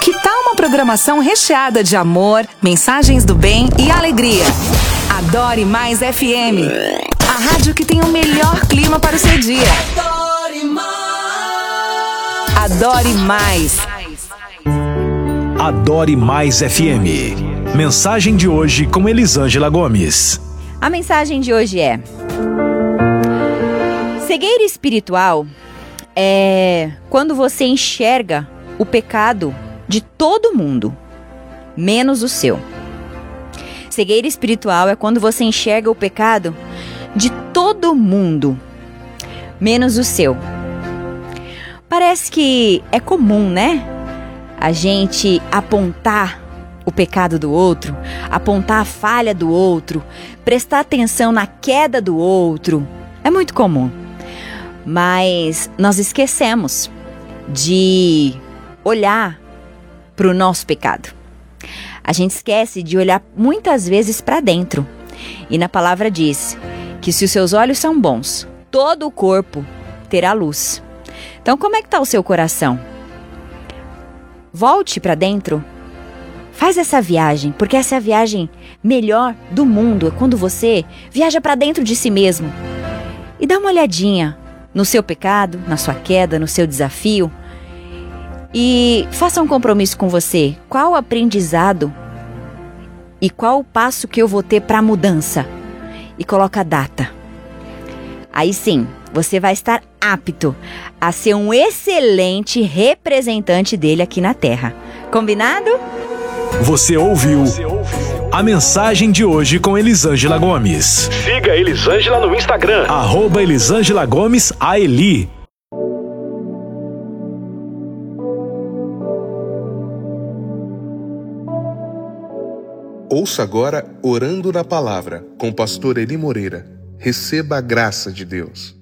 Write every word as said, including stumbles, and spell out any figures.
Que tal uma programação recheada de amor, mensagens do bem e alegria? Adore Mais F M, a rádio que tem o melhor clima para o seu dia. Adore Mais. Adore Mais. Adore Mais F M. Mensagem de hoje com Elisângela Gomes. A mensagem de hoje é: cegueira espiritual é quando você enxerga o pecado de todo mundo, menos o seu. Cegueira espiritual é quando você enxerga o pecado de todo mundo, menos o seu. Parece que é comum, né? A gente apontar o pecado do outro, apontar a falha do outro, prestar atenção na queda do outro. É muito comum. Mas nós esquecemos de olhar para o nosso pecado. A gente esquece de olhar muitas vezes para dentro. E na palavra diz que se os seus olhos são bons, todo o corpo terá luz. Então, como é que está o seu coração? Volte para dentro. Faz essa viagem, porque essa é a viagem melhor do mundo. É quando você viaja para dentro de si mesmo e dá uma olhadinha no seu pecado, na sua queda, no seu desafio. E faça um compromisso com você. Qual o aprendizado e qual o passo que eu vou ter para a mudança? E coloca a data. Aí sim, você vai estar apto a ser um excelente representante dele aqui na Terra. Combinado? Você ouviu a mensagem de hoje com Elisângela Gomes. Siga Elisângela no Instagram, arroba Elisângela Gomes A Eli. Ouça agora Orando na Palavra, com o pastor Eli Moreira. Receba a graça de Deus.